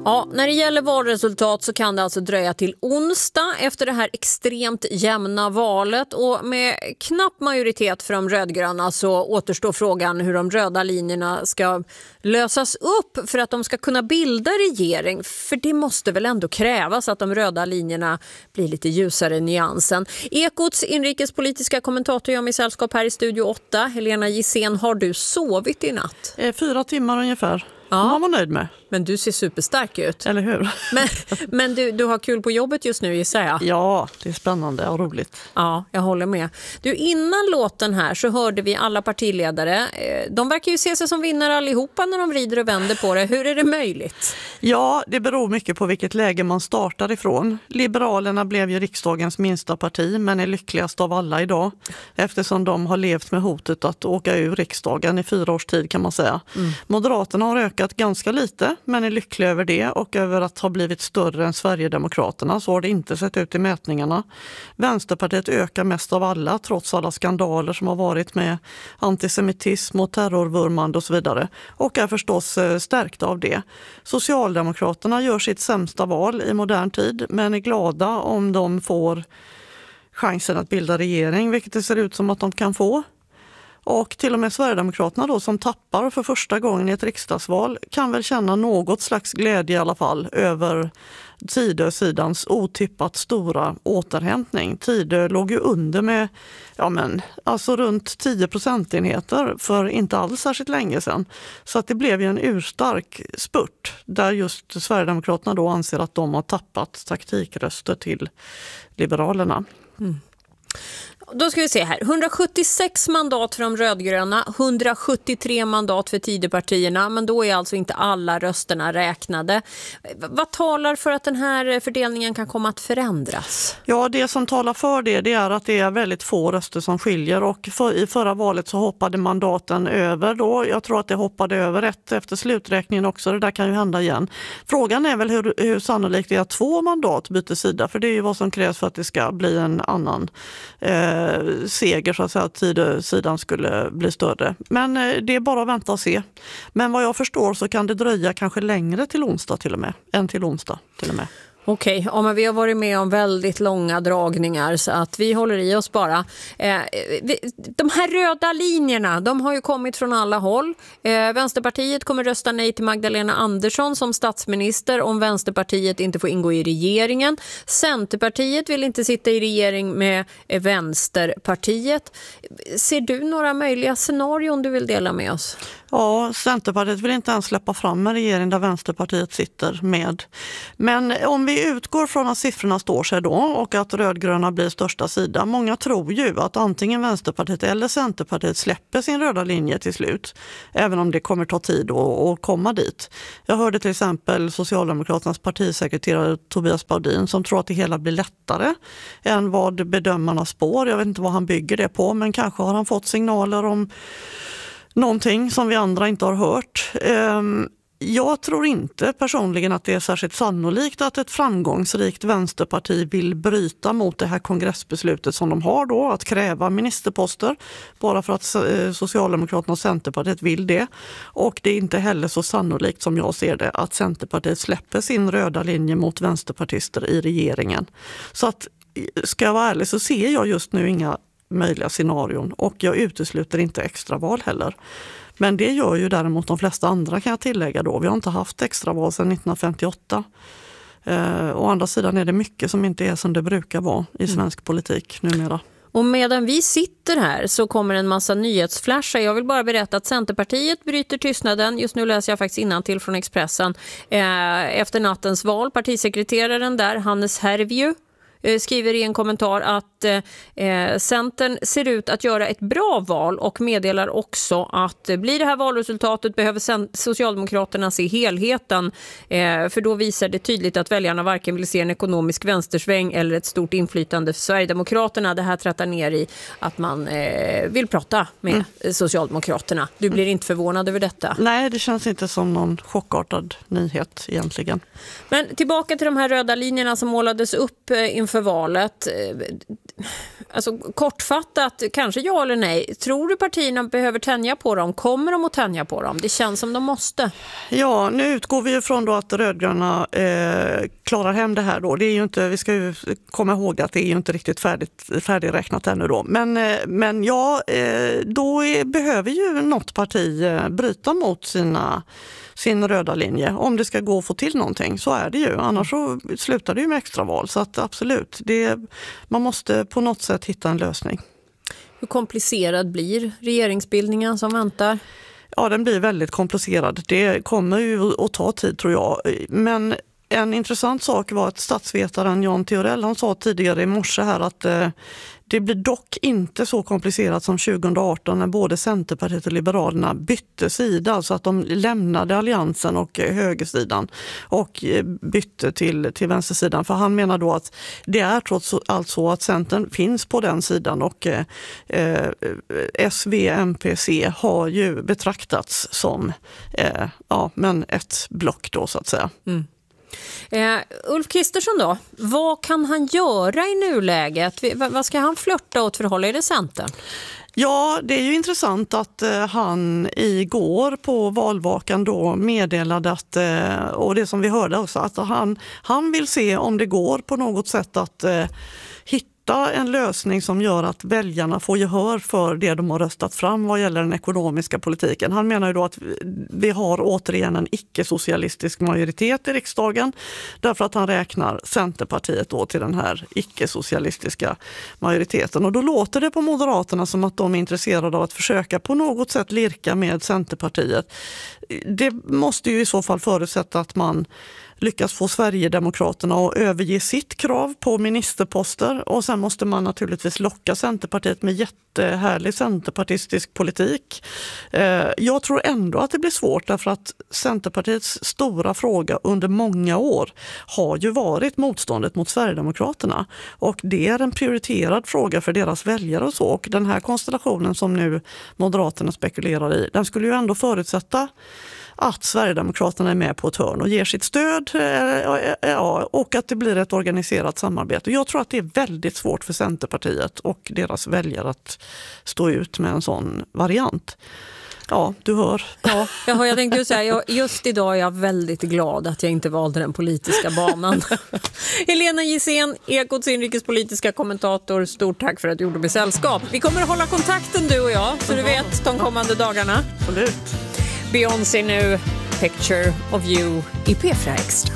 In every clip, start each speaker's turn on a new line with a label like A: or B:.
A: Ja, när det gäller valresultat så kan det alltså dröja till onsdag efter det här extremt jämna valet, och med knapp majoritet för de rödgröna så återstår frågan hur de röda linjerna ska lösas upp för att de ska kunna bilda regering. För det måste väl ändå krävas att de röda linjerna blir lite ljusare i nyansen. Ekots inrikespolitiska kommentator gör mig sällskap här i Studio 8. Helena Gissén, har du sovit i natt?
B: 4 timmar ungefär.
A: Ja.
B: Man var nöjd med.
A: Men du ser superstark ut.
B: Eller hur?
A: Men du har kul på jobbet just nu, gissar jag.
B: Ja, det är spännande och roligt.
A: Ja, jag håller med. Du, innan låten här så hörde vi alla partiledare. De verkar ju se sig som vinnare allihopa när de vrider och vänder på det. Hur är det möjligt?
B: Ja, det beror mycket på vilket läge man startar ifrån. Liberalerna blev ju riksdagens minsta parti, men är lyckligast av alla idag. Eftersom de har levt med hotet att åka ur riksdagen i 4 års tid, kan man säga. Moderaterna har ökat ganska lite, men är lyckliga över det och över att ha blivit större än Sverigedemokraterna. Så har det inte sett ut i mätningarna. Vänsterpartiet ökar mest av alla, trots alla skandaler som har varit med antisemitism och terrorvurmande och så vidare. Och är förstås stärkta av det. Socialdemokraterna gör sitt sämsta val i modern tid, men är glada om de får chansen att bilda regering, vilket det ser ut som att de kan få. Och till och med Sverigedemokraterna då, som tappar för första gången i ett riksdagsval, kan väl känna något slags glädje i alla fall över Tidösidans otippat stora återhämtning. Tidö låg ju under med alltså runt 10 procentenheter för inte alls särskilt länge sedan. Så att det blev ju en urstark spurt där just Sverigedemokraterna då anser att de har tappat taktikröster till Liberalerna.
A: Då ska vi se här. 176 mandat för de rödgröna, 173 mandat för Tidöpartierna, men då är alltså inte alla rösterna räknade. Vad talar för att den här fördelningen kan komma att förändras? Ja,
B: det som talar för det är att det är väldigt få röster som skiljer, och i förra valet så hoppade mandaten över då. Jag tror att det hoppade över rätt efter sluträkningen också. Det där kan ju hända igen. Frågan är väl hur sannolikt det är att 2 mandat byter sida, för det är ju vad som krävs för att det ska bli en annan seger, så att säga, att Tidösidan skulle bli större. Men det är bara att vänta och se. Men vad jag förstår så kan det dröja kanske längre till onsdag till och med, än till onsdag till och med.
A: Okej, ja, men vi har varit med om väldigt långa dragningar så att vi håller i oss bara. De här röda linjerna, de har ju kommit från alla håll. Vänsterpartiet kommer rösta nej till Magdalena Andersson som statsminister om Vänsterpartiet inte får ingå i regeringen. Centerpartiet vill inte sitta i regering med Vänsterpartiet. Ser du några möjliga scenarion du vill dela med oss?
B: Ja, Centerpartiet vill inte ens släppa fram en regering där Vänsterpartiet sitter med. Men om vi utgår från att siffrorna står sig då och att rödgröna blir största sida. Många tror ju att antingen Vänsterpartiet eller Centerpartiet släpper sin röda linje till slut. Även om det kommer ta tid att komma dit. Jag hörde till exempel Socialdemokraternas partisekreterare Tobias Baudin som tror att det hela blir lättare än vad bedömarna spår. Jag vet inte vad han bygger det på, men kanske har han fått signaler om någonting som vi andra inte har hört. Jag tror inte personligen att det är särskilt sannolikt att ett framgångsrikt vänsterparti vill bryta mot det här kongressbeslutet som de har då, att kräva ministerposter, bara för att Socialdemokraterna och Centerpartiet vill det. Och det är inte heller så sannolikt som jag ser det att Centerpartiet släpper sin röda linje mot vänsterpartister i regeringen. Så att, ska jag vara ärlig, så ser jag just nu inga möjliga scenarion, och jag utesluter inte extraval heller. Men det gör ju däremot de flesta andra, kan jag tillägga då. Vi har inte haft extraval sedan 1958. Å andra sidan är det mycket som inte är som det brukar vara i svensk politik numera.
A: Och medan vi sitter här så kommer en massa nyhetsflashar. Jag vill bara berätta att Centerpartiet bryter tystnaden. Just nu läser jag faktiskt innantill från Expressen. Efter nattens val, partisekreteraren där, Hannes Hervieu, skriver i en kommentar att Centern ser ut att göra ett bra val och meddelar också att blir det här valresultatet behöver Socialdemokraterna se helheten, för då visar det tydligt att väljarna varken vill se en ekonomisk vänstersväng eller ett stort inflytande för Sverigedemokraterna. Det här trattar ner i att man vill prata med Socialdemokraterna. Du blir inte förvånad över detta?
B: Nej, det känns inte som någon chockartad nyhet egentligen.
A: Men tillbaka till de här röda linjerna som målades upp inför valet. Alltså, kortfattat, kanske ja eller nej. Tror du partierna behöver tänja på dem? Kommer de att tänja på dem? Det känns som de måste.
B: Ja, nu utgår vi från då att rödgröna klarar hem det här då. Det är ju inte, vi ska ju komma ihåg att det är ju inte riktigt färdigräknat ännu då. Men ja, då behöver ju något parti bryta mot sin röda linje om det ska gå att få till någonting. Så är det ju. Annars så slutar det ju med extraval. Så att absolut, man måste på något sätt hitta en lösning.
A: Hur komplicerad blir regeringsbildningen som väntar?
B: Ja, den blir väldigt komplicerad. Det kommer ju att ta tid tror jag. Men en intressant sak var att statsvetaren Jan Theorell, han sa tidigare i morse här att det blir dock inte så komplicerat som 2018 när både Centerpartiet och Liberalerna bytte sida, alltså att de lämnade alliansen och högersidan och bytte till vänstersidan. För han menar då att det är trots allt så att Centern finns på den sidan och SV, MPC har ju betraktats som ett block då så att säga. Mm.
A: Ulf Kristersson då, vad kan han göra i nuläget? Vad ska han flirta åt för håll? Är det Centern?
B: Ja, det är ju intressant att han igår på valvakan då meddelade att, och det som vi hörde också, att han vill se om det går på något sätt att hitta en lösning som gör att väljarna får gehör för det de har röstat fram vad gäller den ekonomiska politiken. Han menar ju då att vi har återigen en icke-socialistisk majoritet i riksdagen därför att han räknar Centerpartiet då till den här icke-socialistiska majoriteten. Och då låter det på Moderaterna som att de är intresserade av att försöka på något sätt lirka med Centerpartiet. Det måste ju i så fall förutsätta att man lyckas få Sverigedemokraterna att överge sitt krav på ministerposter och sen måste man naturligtvis locka Centerpartiet med jättehärlig centerpartistisk politik. Jag tror ändå att det blir svårt därför att Centerpartiets stora fråga under många år har ju varit motståndet mot Sverigedemokraterna och det är en prioriterad fråga för deras väljare och så, och den här konstellationen som nu Moderaterna spekulerar i, den skulle ju ändå förutsätta att Sverigedemokraterna är med på ett hörn och ger sitt stöd och att det blir ett organiserat samarbete. Jag tror att det är väldigt svårt för Centerpartiet och deras väljare att stå ut med en sån variant. Ja, du hör.
A: Ja, jag tänkte säga, just idag är jag väldigt glad att jag inte valde den politiska banan. Helena Gissén, Ekots inrikespolitiska kommentator, stort tack för att du gjorde mig sällskap. Vi kommer att hålla kontakten du och jag, så du vet, de kommande dagarna.
B: Absolut.
A: Beyoncé nu, Picture of You i P4 Extra.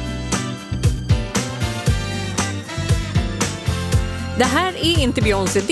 A: Det här är inte Beyoncé, det